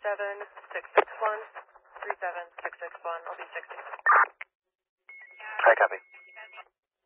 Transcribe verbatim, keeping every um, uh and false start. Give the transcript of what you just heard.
seven six six one, three seven six six one. I'll be sixty. Hi, copy.